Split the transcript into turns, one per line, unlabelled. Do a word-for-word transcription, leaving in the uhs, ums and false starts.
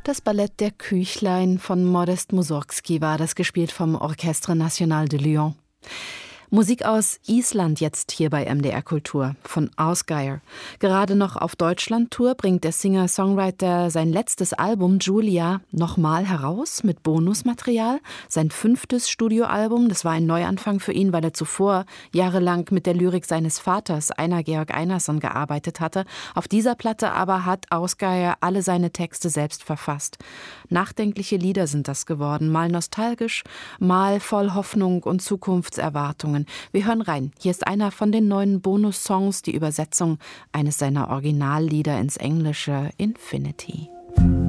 Das Ballett Der Küchlein von Modest Mussorgsky war das, gespielt vom Orchestre National de Lyon. Musik aus Island jetzt hier bei M D R Kultur von Ásgeir. Gerade noch auf Deutschland-Tour bringt der Singer-Songwriter sein letztes Album Julia nochmal heraus mit Bonusmaterial. Sein fünftes Studioalbum, das war ein Neuanfang für ihn, weil er zuvor jahrelang mit der Lyrik seines Vaters, Einar Georg Einarsson, gearbeitet hatte. Auf dieser Platte aber hat Ásgeir alle seine Texte selbst verfasst. Nachdenkliche Lieder sind das geworden, mal nostalgisch, mal voll Hoffnung und Zukunftserwartungen. Wir hören rein. Hier ist einer von den neuen Bonus-Songs, die Übersetzung eines seiner Originallieder ins Englische, Infinity.